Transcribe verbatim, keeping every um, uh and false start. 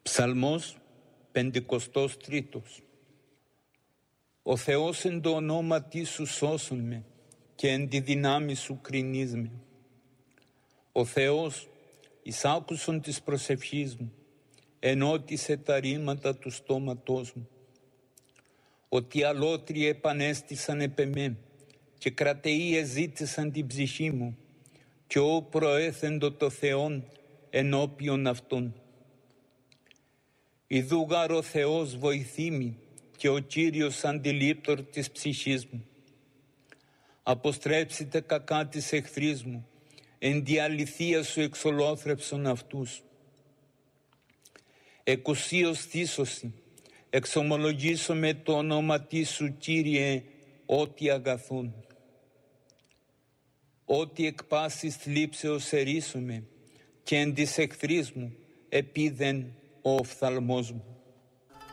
Ψαλμός πεντηκοστός τρίτος. Ο Θεός εν το ονόματι σου σώσον με και εν τη δυνάμει σου κρινείς με. Ο Θεός εις άκουσον της προσευχής μου, ενώτισε τα ρήματα του στόματός μου. Ότι αλότριοι επανέστησαν επ' εμέ και κρατεοί εζήτησαν την ψυχή μου και ω προέθεντο το Θεόν ενώπιον αυτών. Ιδού γάρ ο Θεός βοηθήμη και ο Κύριος αντιλήπτορ της ψυχής μου. Αποστρέψετε κακά της εχθρής μου, εν τη αληθεία σου εξολόθρεψον αυτούς. Εκουσίως θύσωση, εξομολογήσω με το όνοματί σου, Κύριε, ό,τι αγαθούν. Ό,τι εκ πάσης θλίψεως ερίσομαι και εν της εχθρής μου επίδεν ο οφθαλμός μου.